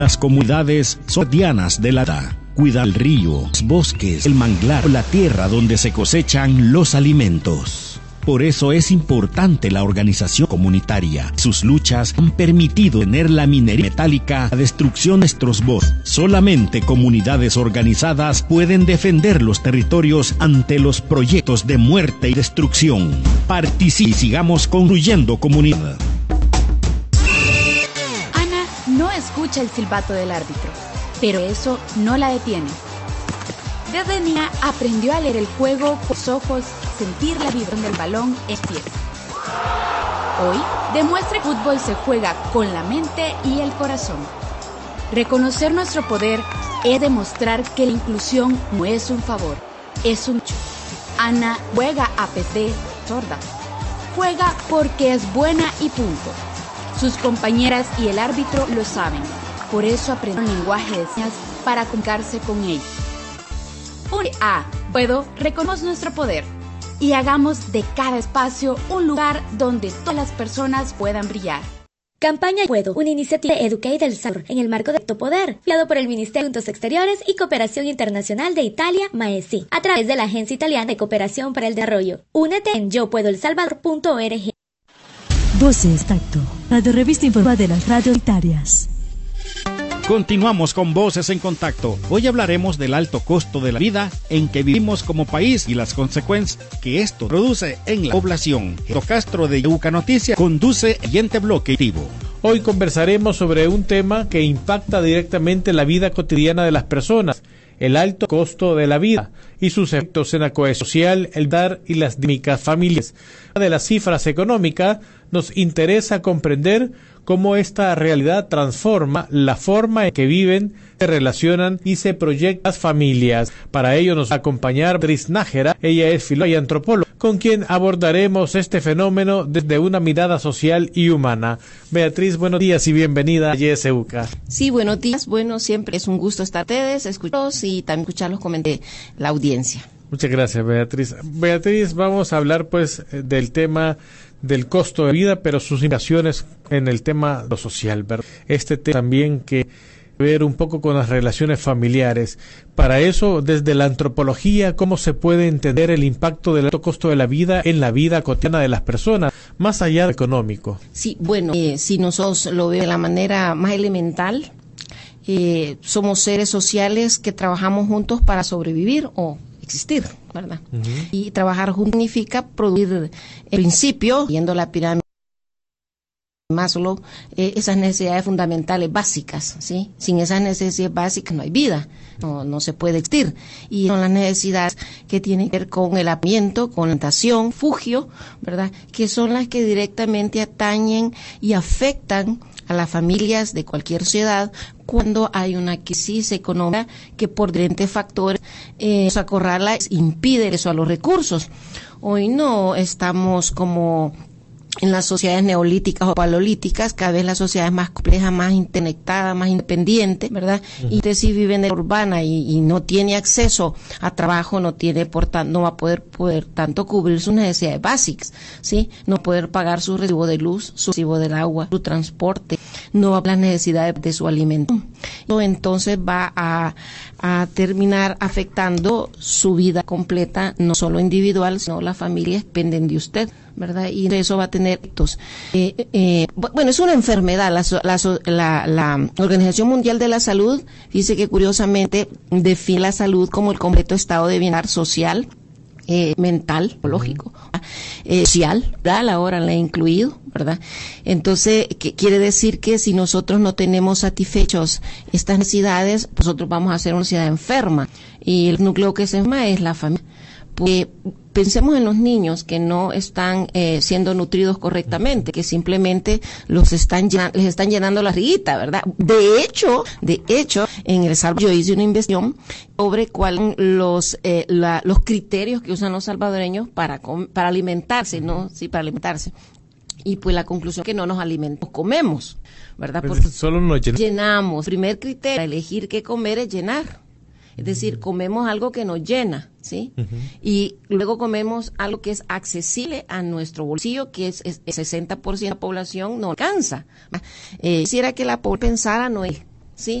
Las comunidades sordianas de la cuida el río, los bosques, el manglar, la tierra donde se cosechan los alimentos. Por eso es importante la organización comunitaria. Sus luchas han permitido tener la minería metálica, la destrucción de nuestros bosques. Solamente comunidades organizadas pueden defender los territorios ante los proyectos de muerte y destrucción. Participe y sigamos construyendo comunidad. Ana no escucha el silbato del árbitro, pero eso no la detiene. Desde niña aprendió a leer el juego con los ojos, sentir la vibración del balón en pies. Hoy demuestra que el fútbol se juega con la mente y el corazón. Reconocer nuestro poder es demostrar que la inclusión no es un favor, es un hecho. Ana juega a pesar de sorda. Juega porque es buena y punto. Sus compañeras y el árbitro lo saben. Por eso aprendió un lenguaje de señas para comunicarse con ellos. Puedo, reconozco nuestro poder y hagamos de cada espacio un lugar donde todas las personas puedan brillar. Campaña Puedo, una iniciativa de Educate El Salvador en el marco de Acto Poder, fiado por el Ministerio de Asuntos Exteriores y Cooperación Internacional de Italia, MAESI, a través de la Agencia Italiana de Cooperación para el Desarrollo. Únete en yopuedoelsalvador.org. Voces Tacto, radio revista informativa de las radioitarias. Continuamos con Voces en Contacto. Hoy hablaremos del alto costo de la vida en que vivimos como país y las consecuencias que esto produce en la población. Gerardo Castro de Yuca Noticias conduce el siguiente bloque activo. Hoy conversaremos sobre un tema que impacta directamente la vida cotidiana de las personas, el alto costo de la vida y sus efectos en la cohesión social, el dar y las dinámicas familiares. De las cifras económicas, nos interesa comprender cómo esta realidad transforma la forma en que viven, se relacionan y se proyectan las familias. Para ello nos va a acompañar Beatriz Nájera, ella es filóloga y antropóloga, con quien abordaremos este fenómeno desde una mirada social y humana. Beatriz, buenos días y bienvenida a YSUCA. Sí, buenos días. Bueno, siempre es un gusto estar con ustedes, escucharlos y también escucharlos comentar la audiencia. Muchas gracias, Beatriz. Beatriz, vamos a hablar pues del tema del costo de vida, pero sus implicaciones en el tema de lo social, ¿verdad? Este tema también que ver un poco con las relaciones familiares. Para eso, desde la antropología, ¿cómo se puede entender el impacto del alto costo de la vida en la vida cotidiana de las personas, más allá de económico? Sí, bueno, si nosotros lo vemos de la manera más elemental, somos seres sociales que trabajamos juntos para sobrevivir o existir, ¿verdad? Uh-huh. Y trabajar juntos significa producir, en principio, viendo la pirámide Maslow, esas necesidades fundamentales básicas, ¿sí? Sin esas necesidades básicas no hay vida, no se puede existir. Y son las necesidades que tienen que ver con el alimento, con la alimentación, refugio, ¿verdad? Que son las que directamente atañen y afectan a las familias de cualquier sociedad cuando hay una crisis económica que por diferentes factores acorrala, impide eso a los recursos. Hoy no estamos como en las sociedades neolíticas o paleolíticas, cada vez la sociedad es más compleja, más interconectada, más independiente, ¿verdad? Uh-huh. Y usted si vive en la urbana y no tiene acceso a trabajo, no va a poder tanto cubrir sus necesidades básicas, ¿sí? No poder pagar su recibo de luz, su recibo del agua, su transporte, no va a las necesidades de su alimento. Entonces va a terminar afectando su vida completa, no solo individual, sino las familias dependen de usted, ¿verdad? Y eso va a tener efectos. Bueno, es una enfermedad. La Organización Mundial de la Salud dice que curiosamente define la salud como el completo estado de bienestar social, mental, psicológico, social, ¿verdad? Ahora la he incluido, ¿verdad? Entonces, ¿qué quiere decir? Que si nosotros no tenemos satisfechos estas necesidades, nosotros vamos a ser una sociedad enferma. Y el núcleo que se enferma es la familia. Porque pensemos en los niños que no están siendo nutridos correctamente, que simplemente les están llenando la riguita, ¿verdad? De hecho, en El Salvador yo hice una investigación sobre cuáles son los criterios que usan los salvadoreños para alimentarse, ¿no? Sí, para alimentarse. Y pues la conclusión es que no nos alimentamos, comemos, ¿verdad? Porque solo nos llenamos. El primer criterio para elegir qué comer es llenar. Es decir, comemos algo que nos llena, ¿sí? Uh-huh. Y luego comemos algo que es accesible a nuestro bolsillo, que es el 60% de la población no alcanza. Quisiera que la población pensara, no es